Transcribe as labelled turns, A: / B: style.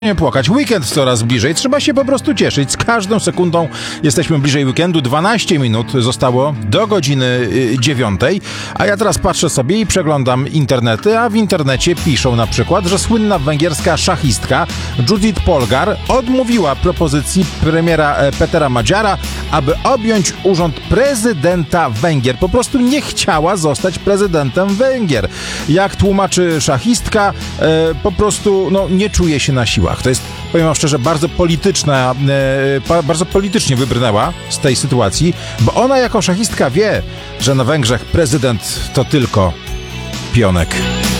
A: Nie płakać. Weekend coraz bliżej. Trzeba się po prostu cieszyć. Z każdą sekundą jesteśmy bliżej weekendu. 12 minut zostało do godziny 9. A ja teraz patrzę sobie i przeglądam internety, a w internecie piszą na przykład, że słynna węgierska szachistka Judith Polgar odmówiła propozycji premiera Petera Magyara, aby objąć urząd prezydenta Węgier. Po prostu nie chciała zostać prezydentem Węgier. Jak tłumaczy szachistka, po prostu nie czuje się na siłach. To jest, powiem wam szczerze, bardzo politycznie wybrnęła z tej sytuacji, bo ona jako szachistka wie, że na Węgrzech prezydent to tylko pionek.